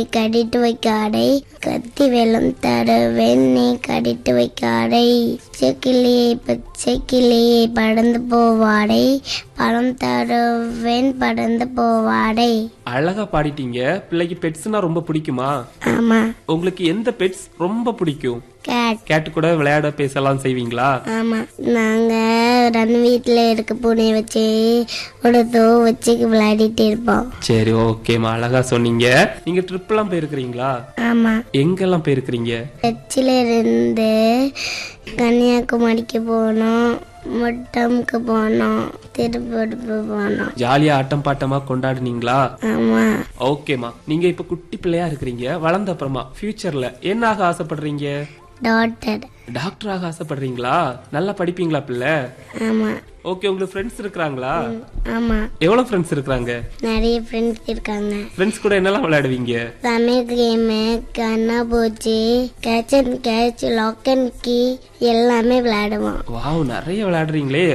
கடிட்டு வைக்காடை, கத்தி வெள்ளம் தருவேன் நீ கடிட்டு வைக்காடை. பச்சைக்கிளியே பச்சைக்கிளியே படர்ந்து போவாடை, பழம் தருவேன் படர்ந்து போவாடை. அழகா பாடிட்டீங்க. பிள்ளைக்கு பெட்ஸ்னா ரொம்ப பிடிக்குமா? ஆமா. உங்களுக்கு எந்த பெட்ஸ் ரொம்ப பிடிக்கும்? கேட். கேட்டு கூட விளையாட பேசலாம் செய்வீங்களா? ஆமா, நாங்க வீட்டுல இருக்க பூனையை வச்சு உடுத்தோ வச்சு விளையாடிட்டு இருப்போம். சரி, ஓகேமா, அழகா சொன்னீங்க. நீங்க ட்ரிப் எல்லாம் போயிருக்கிறீங்களா? ஆமா. எங்கெல்லாம் போயிருக்கிறீங்க? கட்சியில இருந்து கன்னியாகுமரிக்கு போனோம், முட்டம்க்கு போனோம், திருப்பூருக்கு போனோம். ஜாலியா ஆட்டம் பாட்டமா கொண்டாடுனீங்களா? ஆமா. ஓகேமா, நீங்க இப்ப குட்டி பிள்ளையா இருக்கிறீங்க. வளர்ந்த அப்புறமா ஃபியூச்சர்ல என்ன ஆக ஆசைப்படுறீங்க? டாக்டர். டாக்டராக ஆசைப்படுறீங்களா? நல்லா படிப்பீங்களா பிள்ளை? ஆமா. ஓகே, உங்களுக்கு ஃப்ரெண்ட்ஸ் இருக்காங்களா? ஆமா. எவ்வளவு ஃப்ரெண்ட்ஸ் இருக்காங்க? நிறைய ஃப்ரெண்ட்ஸ் இருக்காங்க. ஃப்ரெண்ட்ஸ் கூட என்னெல்லாம் விளையாடுவீங்க? சமையல் கேமு, கண்ணா பூச்சி, catch and catch, lock and key எல்லாமே விளையாடுவோம். வாவ், நிறைய விளையாடுறீங்களே.